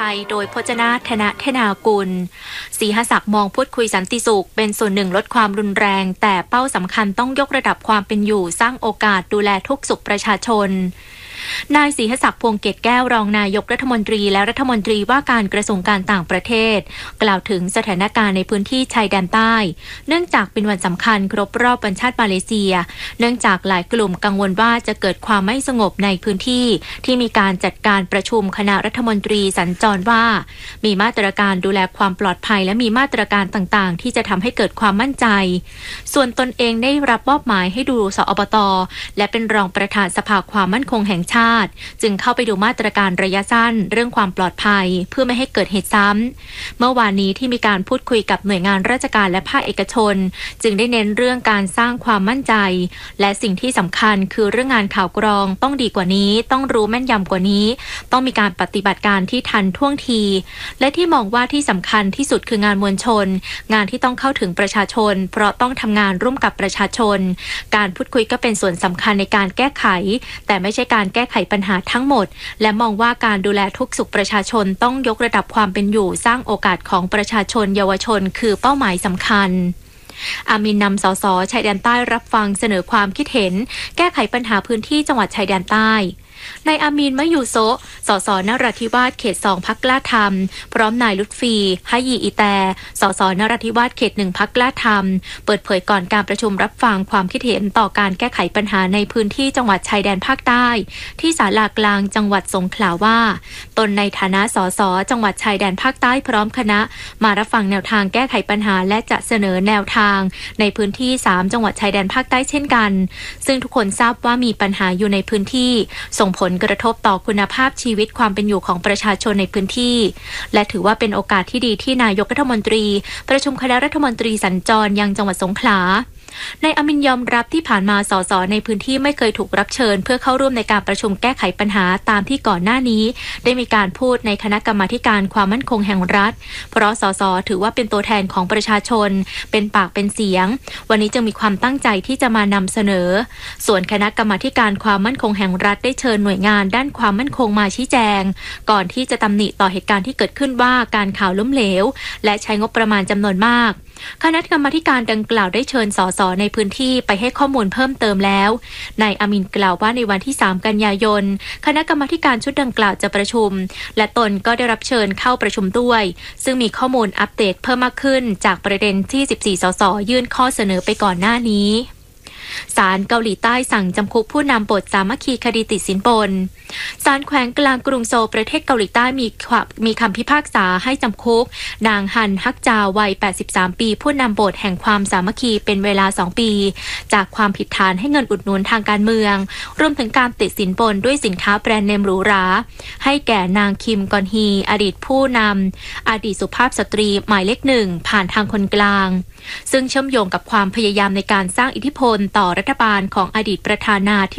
ทยโดยพจนาธนเทนากุลศรีหศักดิ์มองพูดคุยสันติสุขเป็นส่วนหนึ่งลดความรุนแรงแต่เป้าสำคัญต้องยกระดับความเป็นอยู่สร้างโอกาสดูแลทุกสุขประชาชนนายศรีหศักดิ์พวงเกตแก้วรองนายกรัฐมนตรีและรัฐมนตรีว่าการกระทรวงการต่างประเทศกล่าวถึงสถานการณ์ในพื้นที่ชายแดนใต้เนื่องจากเป็นวันสำคัญครบรอบวันชาติมาเลเซียเนื่องจากหลายกลุ่มกังวลว่าจะเกิดความไม่สงบในพื้นที่ที่มีการจัดการประชุมคณะรัฐมนตรีสัญจรว่ามีมาตรการดูแลความปลอดภัยและมีมาตรการต่างๆที่จะทำให้เกิดความมั่นใจส่วนตนเองได้รับมอบหมายให้ดูสอบต.และเป็นรองประธานสภาความมั่นคงแห่งชาติจึงเข้าไปดูมาตรการระยะสั้นเรื่องความปลอดภัยเพื่อไม่ให้เกิดเหตุซ้ำเมื่อวานนี้ที่มีการพูดคุยกับหน่วยงานราชการและภาคเอกชนจึงได้เน้นเรื่องการสร้างความมั่นใจและสิ่งที่สำคัญคือเรื่องงานข่าวกรองต้องดีกว่านี้ต้องรู้แม่นยำกว่านี้ต้องมีการปฏิบัติการที่ทันท่วงทีและที่มองว่าที่สำคัญที่สุดคืองานมวลชนงานที่ต้องเข้าถึงประชาชนเพราะต้องทำงานร่วมกับประชาชนการพูดคุยก็เป็นส่วนสำคัญในการแก้ไขแต่ไม่ใช่การแก้ไขปัญหาทั้งหมดและมองว่าการดูแลทุกสุขประชาชนต้องยกระดับความเป็นอยู่สร้างโอกาสของประชาชนเยาวชนคือเป้าหมายสำคัญอามินนำสสชายแดนใต้รับฟังเสนอความคิดเห็นแก้ไขปัญหาพื้นที่จังหวัดชายแดนใต้นายอามีนมะยูโซสสนราธิวาสเขต2พรรคกล้าธรรมพร้อมนายลุตฟีฮะยีอีแตสสนราธิวาสเขต1พรรคกล้าธรรมเปิดเผยก่อนการประชุมรับฟังความคิดเห็นต่อการแก้ไขปัญหาในพื้นที่จังหวัดชายแดนภาคใต้ที่ศาลากลางจังหวัดสงขลาว่าตนในฐานะสสจังหวัดชายแดนภาคใต้พร้อมคณะมารับฟังแนวทางแก้ไขปัญหาและจะเสนอแนวทางในพื้นที่3จังหวัดชายแดนภาคใต้เช่นกันซึ่งทุกคนทราบว่ามีปัญหาอยู่ในพื้นที่ส่งผลกระทบต่อคุณภาพชีวิตความเป็นอยู่ของประชาชนในพื้นที่และถือว่าเป็นโอกาสที่ดีที่นายกรัฐมนตรีประชุมคณะรัฐมนตรีสัญจรยังจังหวัดสงขลานายอามินยอมรับที่ผ่านมาสสในพื้นที่ไม่เคยถูกรับเชิญเพื่อเข้าร่วมในการประชุมแก้ไขปัญหาตามที่ก่อนหน้านี้ได้มีการพูดในคณะกรรมาการความมั่นคงแห่งรัฐเพราะสสถือว่าเป็นตัวแทนของประชาชนเป็นปากเป็นเสียงวันนี้จึงมีความตั้งใจที่จะมานำเสนอส่วนคณะกรรมาการความมั่นคงแห่งรัฐได้เชิญหน่วยงานด้านความมั่นคงมาชี้แจงก่อนที่จะตำหนิต่อเหตุการณ์ที่เกิดขึ้นว่าการข่าวล้มเหลวและใช้งบประมาณจำนวนมากคณะกรรมาการดังกล่าวได้เชิญสสในพื้นที่ไปให้ข้อมูลเพิ่มเติมแล้วนายอามินกล่าวว่าในวันที่3กันยายนคณะกรรมาการชุดดังกล่าวจะประชุมและตนก็ได้รับเชิญเข้าประชุมด้วยซึ่งมีข้อมูลอัปเดตเพิ่มมากขึ้นจากประเด็นที่14สสยื่นข้อเสนอไปก่อนหน้านี้ศาลเกาหลีใต้สั่งจำคุกผู้นำบทสามัคคีคดีติดสินบนศาลแขวงกลางกรุงโซลประเทศเกาหลีใต้มีคำพิพากษาให้จำคุกนางฮันฮักจาวัย83ปีผู้นำบทแห่งความสามัคคีเป็นเวลา2ปีจากความผิดฐานให้เงินอุดหนุนทางการเมืองรวมถึงการติดสินบนด้วยสินค้าแบรนด์เนมหรูหราให้แก่นางคิมกอนฮีอดีตผู้นำอดีตสุภาพสตรีหมายเลข1ผ่านทางคนกลางซึ่งเชื่อมโยงกับความพยายามในการสร้างอิทธิพลต่อรัฐบาลของอดีตประธานาธิ